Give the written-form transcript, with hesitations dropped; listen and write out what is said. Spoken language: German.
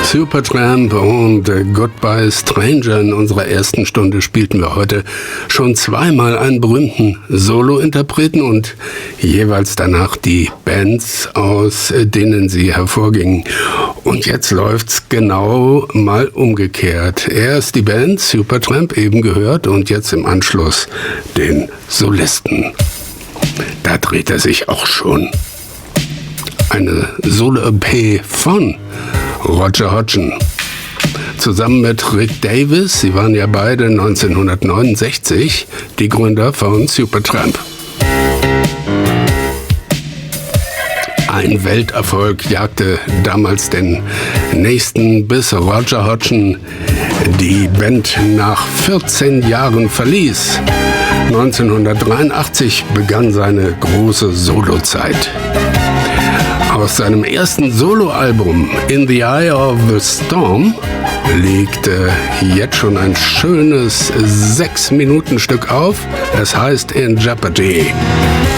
Supertramp und Goodbye Stranger. In unserer ersten Stunde spielten wir heute schon zweimal einen berühmten Solo-Interpreten und jeweils danach die Bands, aus denen sie hervorgingen. Und jetzt läuft's genau mal umgekehrt. Erst die Band Supertramp eben gehört und jetzt im Anschluss den Solisten. Da dreht er sich auch schon. Eine Solo-EP von Roger Hodgson. Zusammen mit Rick Davies, sie waren ja beide 1969 die Gründer von Supertramp. Ein Welterfolg jagte damals den nächsten, bis Roger Hodgson die Band nach 14 Jahren verließ. 1983 begann seine große Solozeit. Aus seinem ersten Soloalbum In the Eye of the Storm liegt jetzt schon ein schönes 6-Minuten-Stück auf. Es heißt In Jeopardy.